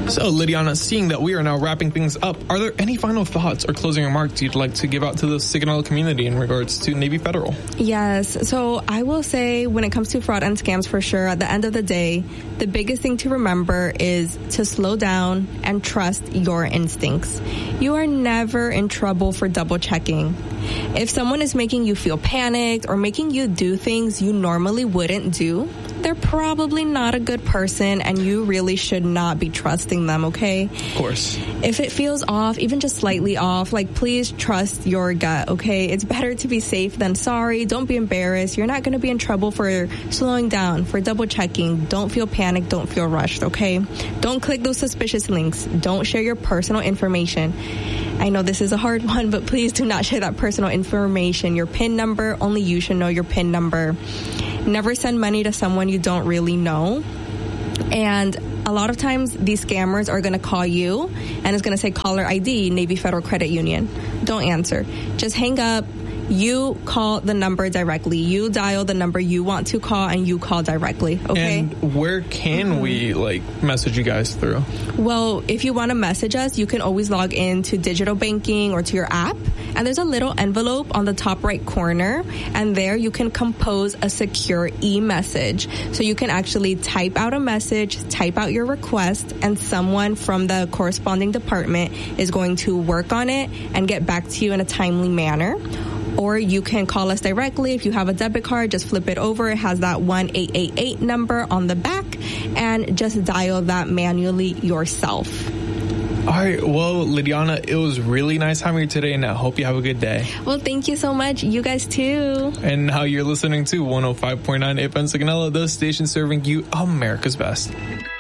So, Lidiana, seeing that we are now wrapping things up, are there any final thoughts or closing remarks you'd like to give out to the Sigonella community in regards to Navy Federal? Yes. So I will say when it comes to fraud and scams, for sure, at the end of the day, the biggest thing to remember is to slow down and trust your instincts. You are never in trouble for double checking. If someone is making you feel panicked or making you do things you normally wouldn't do, they're probably not a good person, and you really should not be trusting them, okay? Of course. If it feels off, even just slightly off, please trust your gut, okay? It's better to be safe than sorry. Don't be embarrassed. You're not going to be in trouble for slowing down, for double checking. Don't feel panicked. Don't feel rushed, okay? Don't click those suspicious links. Don't share your personal information. I know this is a hard one, but please do not share that personal information. Your PIN number, only you should know your PIN number. Never send money to someone you don't really know. And a lot of times these scammers are going to call you and it's going to say caller ID, Navy Federal Credit Union. Don't answer. Just hang up. You call the number directly. You dial the number you want to call and you call directly, okay? And where can we, message you guys through? Well, if you want to message us, you can always log into digital banking or to your app. And there's a little envelope on the top right corner. And there you can compose a secure e-message. So you can actually type out a message, type out your request, and someone from the corresponding department is going to work on it and get back to you in a timely manner. Or you can call us directly. If you have a debit card, just flip it over. It has that 1-888 number on the back, and just dial that manually yourself. All right. Well, Lidiana, it was really nice having you today, and I hope you have a good day. Well, thank you so much. You guys too. And now you're listening to 105.9 FM Sigonella, the station serving you America's best.